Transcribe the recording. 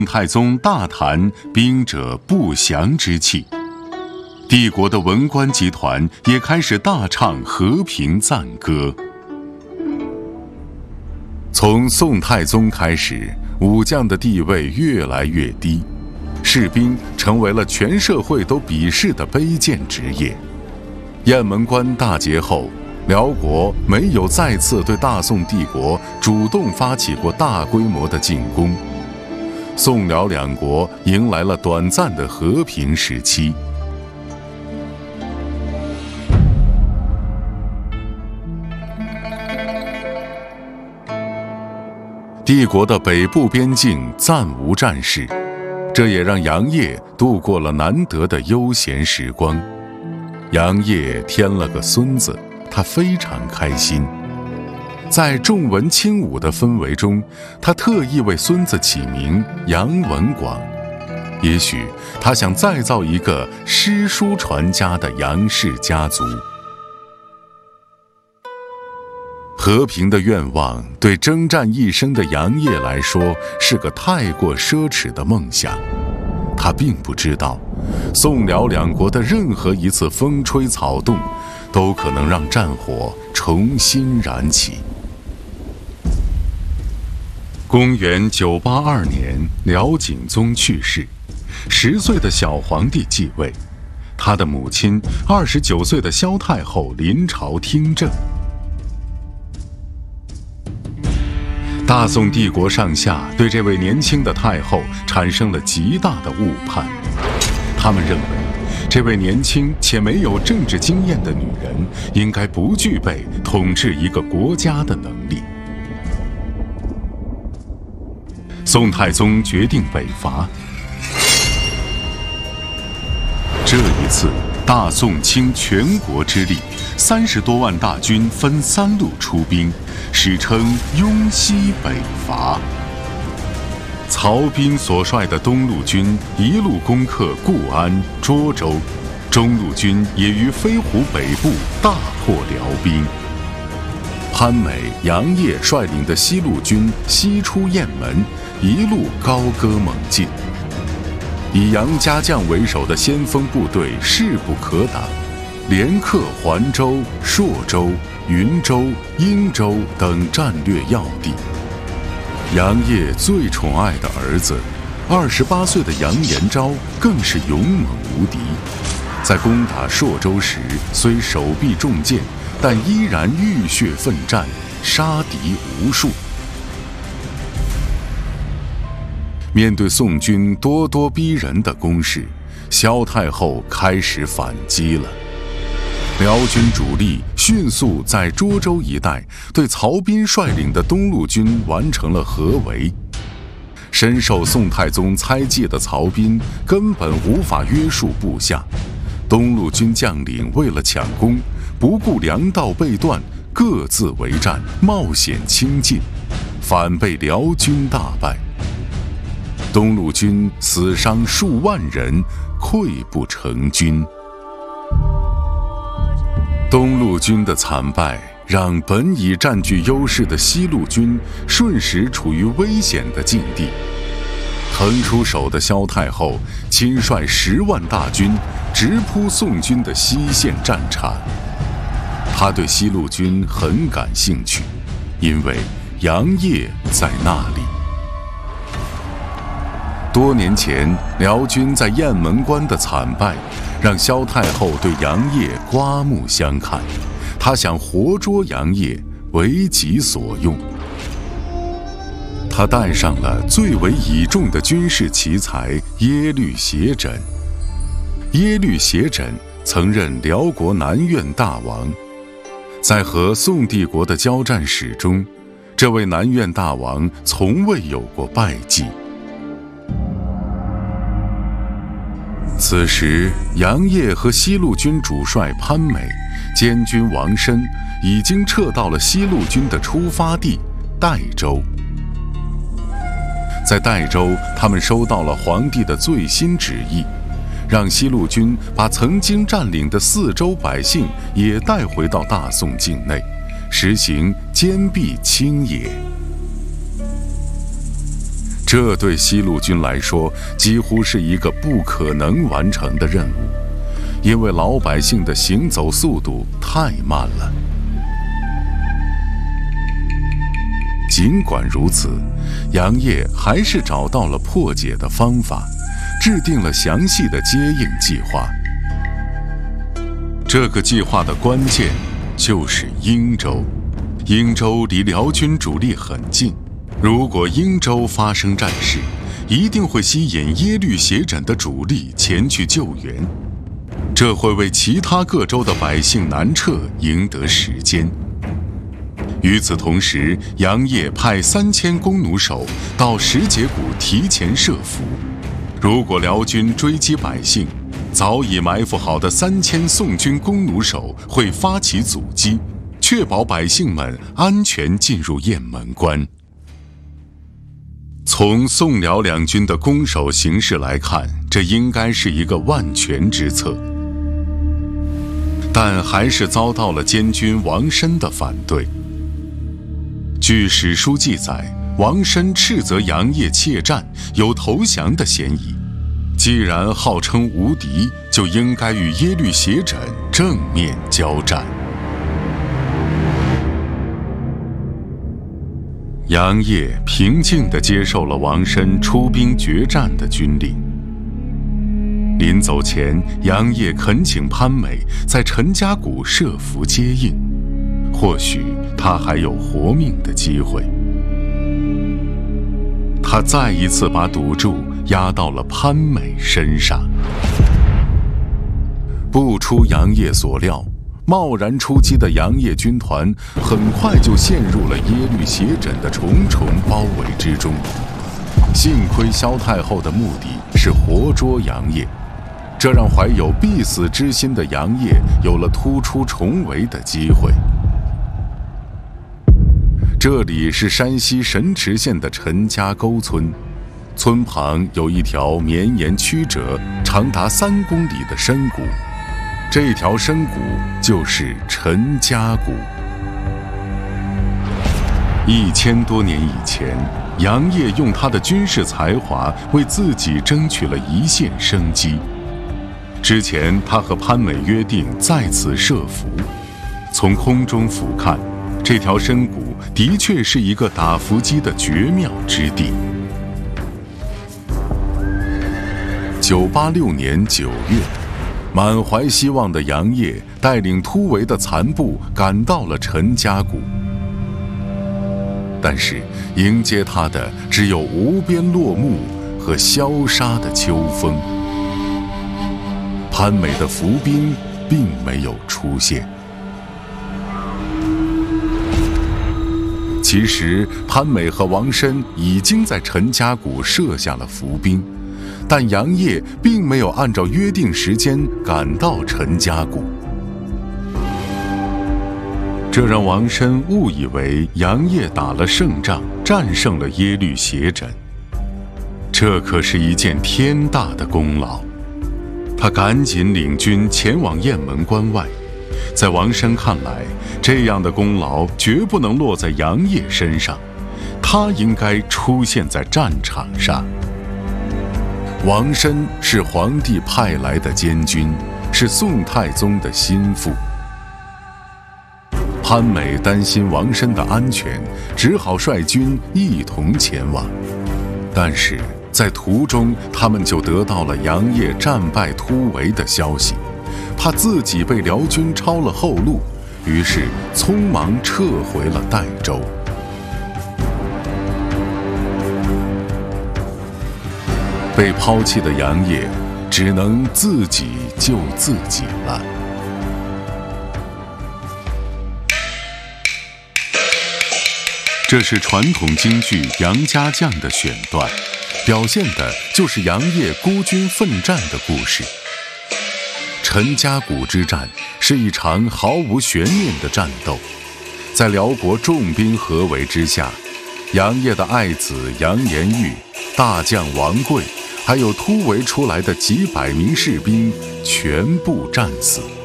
太宗大谈兵者不祥之气，帝国的文官集团也开始大唱和平赞歌。从宋太宗开始，武将的地位越来越低，士兵成为了全社会都鄙视的卑贱职业。雁门关大捷后，辽国没有再次对大宋帝国主动发起过大规模的进攻，宋辽两国迎来了短暂的和平时期。帝国的北部边境暂无战事，这也让杨业度过了难得的悠闲时光。杨业添了个孙子，他非常开心。在重文轻武的氛围中，他特意为孙子起名杨文广。也许他想再造一个诗书传家的杨氏家族。和平的愿望对征战一生的杨业来说是个太过奢侈的梦想。他并不知道，宋辽两国的任何一次风吹草动，都可能让战火重新燃起。公元982年，辽景宗去世，10岁的小皇帝继位，他的母亲29岁的萧太后临朝听政。大宋帝国上下对这位年轻的太后产生了极大的误判，他们认为这位年轻且没有政治经验的女人应该不具备统治一个国家的能力。宋太宗决定北伐。这一次，大宋倾全国之力，30多万大军分3路出兵，史称雍西北伐。曹彬所率的东路军一路攻克固安、涿州，中路军也于飞狐北部大破辽兵。潘美、杨业率领的西路军西出雁门，一路高歌猛进。以杨家将为首的先锋部队势不可挡，连克环州、朔州、云州、英州等战略要地。杨业最宠爱的儿子28岁的杨延昭更是勇猛无敌，在攻打朔州时虽手臂中箭，但依然浴血奋战，杀敌无数。面对宋军咄咄逼人的攻势，萧太后开始反击了。辽军主力迅速在涿州一带对曹彬率领的东路军完成了合围。深受宋太宗猜忌的曹彬根本无法约束部下，东路军将领为了抢攻，不顾粮道被断，各自为战，冒险轻进，反被辽军大败。东路军死伤数万人，溃不成军。东路军的惨败让本已占据优势的西路军瞬时处于危险的境地。腾出手的萧太后亲率10万大军直扑宋军的西线战场。他对西路军很感兴趣，因为杨业在那里。多年前，辽军在雁门关的惨败，让萧太后对杨业刮目相看，她想活捉杨业，为己所用。她带上了最为倚重的军事奇才耶律斜轸。耶律斜轸曾任辽国南院大王，在和宋帝国的交战史中，这位南院大王从未有过败绩。此时，杨业和西路军主帅潘美、监军王申已经撤到了西路军的出发地代州。在代州，他们收到了皇帝的最新旨意，让西路军把曾经占领的4州百姓也带回到大宋境内，实行坚壁清野。 这对西路军来说几乎是一个不可能完成的任务，因为老百姓的行走速度太慢了。尽管如此，杨业还是找到了破解的方法，制定了详细的接应计划。这个计划的关键就是英州。英州离辽军主力很近，如果英州发生战事，一定会吸引耶律斜轸的主力前去救援，这会为其他各州的百姓南撤赢得时间。与此同时，杨业派3000弓弩手到石碣谷提前设伏，如果辽军追击百姓，早已埋伏好的3000宋军弓弩手会发起阻击，确保百姓们安全进入雁门关。从宋辽两军的攻守形势来看，这应该是一个万全之策，但还是遭到了监军王申的反对。据史书记载，王申斥责杨业怯战，有投降的嫌疑。既然号称无敌，就应该与耶律斜轸正面交战。杨业平静地接受了王申出兵决战的军令。临走前，杨业恳请潘美在陈家谷设伏接应，或许他还有活命的机会。他再一次把赌注压到了潘美身上。不出杨业所料，贸然出击的杨业军团很快就陷入了耶律斜轸的重重包围之中。幸亏萧太后的目的是活捉杨业，这让怀有必死之心的杨业有了突出重围的机会。这里是山西神池县的陈家沟村，村旁有一条绵延曲折、长达3公里的深谷，这条深谷就是陈家谷。1000多年以前，杨业用他的军事才华为自己争取了一线生机。之前他和潘美约定在此设伏，从空中俯瞰，这条深谷的确是一个打伏击的绝妙之地。986年9月，满怀希望的杨业带领突围的残部赶到了陈家谷，但是迎接他的只有无边落木和萧杀的秋风。潘美的伏兵并没有出现。其实潘美和王申已经在陈家谷设下了伏兵，但杨业并没有按照约定时间赶到陈家谷，这让王申误以为杨业打了胜仗，战胜了耶律斜轸。这可是一件天大的功劳。他赶紧领军前往雁门关外。在王申看来，这样的功劳绝不能落在杨业身上，他应该出现在战场上。王申是皇帝派来的监军，是宋太宗的心腹。潘美担心王申的安全，只好率军一同前往。但是在途中，他们就得到了杨业战败突围的消息，怕自己被辽军抄了后路，于是匆忙撤回了代州。被抛弃的杨业只能自己救自己了。这是传统京剧《杨家将》的选段，表现的就是杨业孤军奋战的故事。陈家谷之战是一场毫无悬念的战斗，在辽国重兵合围之下，杨业的爱子杨延玉、大将王贵，还有突围出来的几百名士兵全部战死。